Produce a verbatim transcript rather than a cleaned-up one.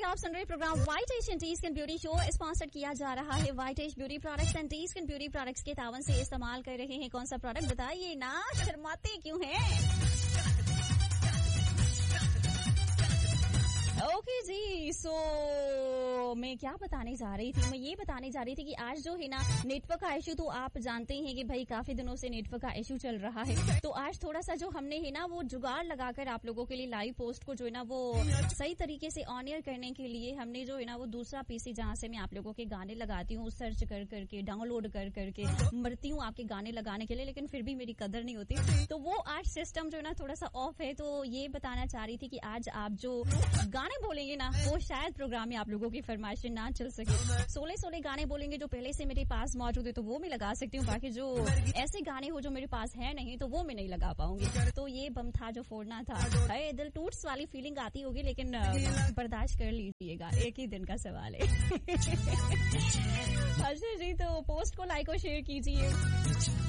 आप सुन रहे programme white Asian T skin beauty show sponsored किया जा रहा है white ash beauty products and T skin beauty products के तावन से इस्तेमाल कर रहे हैं। कौन सा प्रोडक्ट बताइए ना, शर्माते क्यों हैं? ओके okay जी, सो so, मैं क्या बताने जा रही थी, मैं ये बताने जा रही थी कि आज जो है ना नेटवर्क का इशू, तो आप जानते हैं कि भाई काफी दिनों से नेटवर्क का इशू चल रहा है। तो आज थोड़ा सा जो हमने है ना वो जुगाड़ लगाकर आप लोगों के लिए लाइव पोस्ट को जो है ना वो सही तरीके से ऑन एयर करने के लिए हमने जो है ना वो दूसरा पीसी जहाँ से मैं आप लोगों के गाने लगाती हूँ सर्च कर करके डाउनलोड कर करके मरती हूँ आपके गाने लगाने के लिए, लेकिन फिर भी मेरी कदर नहीं होती। तो वो आज सिस्टम जो है ना थोड़ा सा ऑफ है। तो ये बताना चाह रही थी कि आज आप जो गाने बोलेंगे ना वो शायद प्रोग्राम में आप लोगों की फरमाइशें ना चल सके। सोलह सोलह गाने बोलेंगे जो पहले से मेरे पास मौजूद है तो वो मैं लगा सकती हूँ, बाकी जो ऐसे गाने हो जो मेरे पास है नहीं तो वो मैं नहीं लगा पाऊंगी। तो ये बम था जो फोड़ना था। अरे दिल टूट्स वाली फीलिंग आती होगी, लेकिन बर्दाश्त कर लीजिएगा, एक ही दिन का सवाल है। अच्छा जी, तो पोस्ट को लाइक और शेयर कीजिए।